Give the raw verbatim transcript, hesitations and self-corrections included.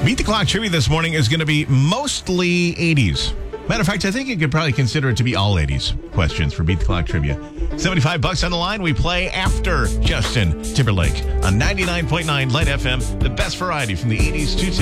Beat the Clock trivia this morning is going to be mostly eighties. Matter of fact, I think you could probably consider it to be all eighties questions for Beat the Clock trivia. seventy-five bucks on the line. We play after Justin Timberlake on ninety-nine point nine Light F M, the best variety from the eighties to today.